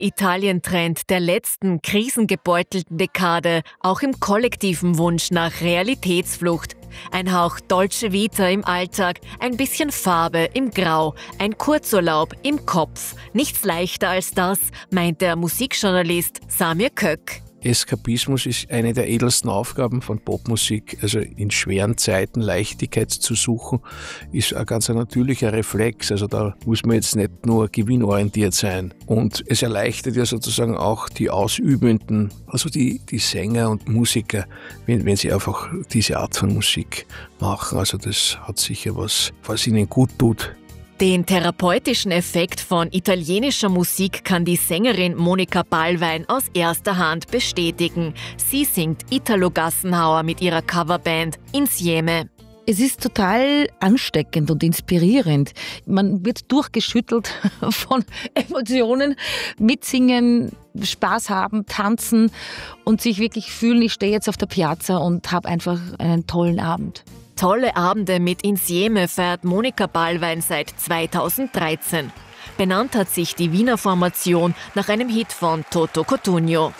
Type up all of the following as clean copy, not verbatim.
Italien-Trend der letzten krisengebeutelten Dekade, auch im kollektiven Wunsch nach Realitätsflucht. Ein Hauch Dolce Vita im Alltag, ein bisschen Farbe im Grau, ein Kurzurlaub im Kopf. Nichts leichter als das, meint der Musikjournalist Samir Kök. Eskapismus ist eine der edelsten Aufgaben von Popmusik. Also in schweren Zeiten Leichtigkeit zu suchen, ist ein ganz natürlicher Reflex. Also da muss man jetzt nicht nur gewinnorientiert sein. Und es erleichtert ja sozusagen auch die Ausübenden, also die Sänger und Musiker, wenn sie einfach diese Art von Musik machen. Also das hat sicher was ihnen gut tut. Den therapeutischen Effekt von italienischer Musik kann die Sängerin Monica Ballwein aus erster Hand bestätigen. Sie singt Italo Gassenhauer mit ihrer Coverband Insieme. Es ist total ansteckend und inspirierend. Man wird durchgeschüttelt von Emotionen, mitsingen, Spaß haben, tanzen und sich wirklich fühlen, ich stehe jetzt auf der Piazza und habe einfach einen tollen Abend. Tolle Abende mit Insieme feiert Monica Ballwein seit 2013. Benannt hat sich die Wiener Formation nach einem Hit von Toto Cutugno.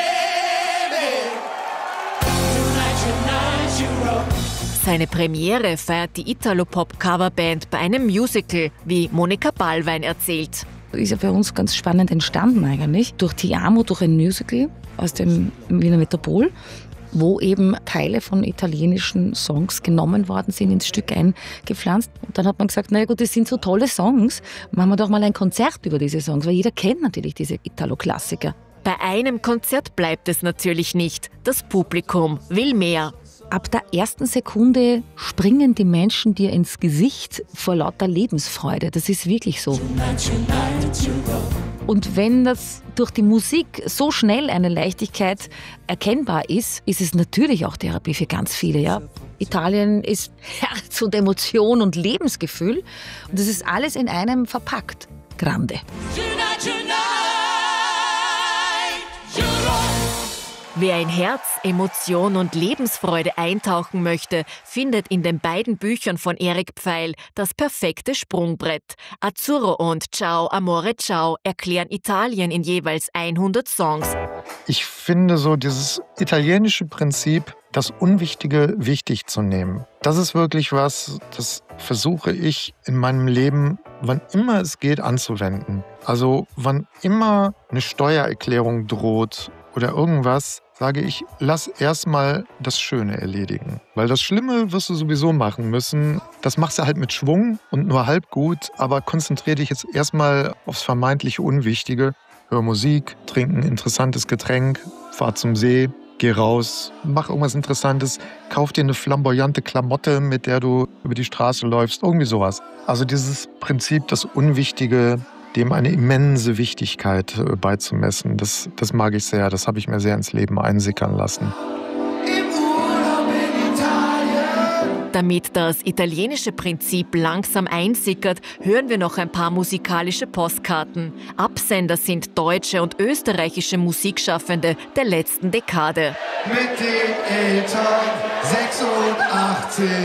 Seine Premiere feiert die Italo-Pop-Coverband bei einem Musical, wie Monica Ballwein erzählt. Ist ja bei uns ganz spannend entstanden eigentlich, durch Ti Amo, durch ein Musical aus dem Wiener Metropol, wo eben Teile von italienischen Songs genommen worden sind, ins Stück eingepflanzt. Und dann hat man gesagt, na gut, das sind so tolle Songs, machen wir doch mal ein Konzert über diese Songs, weil jeder kennt natürlich diese Italo-Klassiker. Bei einem Konzert bleibt es natürlich nicht. Das Publikum will mehr. Ab der ersten Sekunde springen die Menschen dir ins Gesicht vor lauter Lebensfreude. Das ist wirklich so. Und wenn das durch die Musik so schnell eine Leichtigkeit erkennbar ist, ist es natürlich auch Therapie für ganz viele. Ja? Italien ist Herz und Emotion und Lebensgefühl. Und das ist alles in einem verpackt. Grande. Wer in Herz, Emotion und Lebensfreude eintauchen möchte, findet in den beiden Büchern von Eric Pfeil das perfekte Sprungbrett. Azzurro und Ciao Amore Ciao erklären Italien in jeweils 100 Songs. Ich finde so dieses italienische Prinzip, das Unwichtige wichtig zu nehmen. Das ist wirklich was, das versuche ich in meinem Leben, wann immer es geht, anzuwenden. Also wann immer eine Steuererklärung droht oder irgendwas, sage ich, lass erstmal das Schöne erledigen. Weil das Schlimme wirst du sowieso machen müssen. Das machst du halt mit Schwung und nur halb gut, aber konzentriere dich jetzt erstmal aufs vermeintliche Unwichtige. Hör Musik, trink ein interessantes Getränk, fahr zum See, geh raus, mach irgendwas Interessantes, kauf dir eine flamboyante Klamotte, mit der du über die Straße läufst, irgendwie sowas. Also dieses Prinzip, das Unwichtige, dem eine immense Wichtigkeit beizumessen. Das mag ich sehr, das habe ich mir sehr ins Leben einsickern lassen. Damit das italienische Prinzip langsam einsickert, hören wir noch ein paar musikalische Postkarten. Absender sind deutsche und österreichische Musikschaffende der letzten Dekade. Mit den Eltern 86.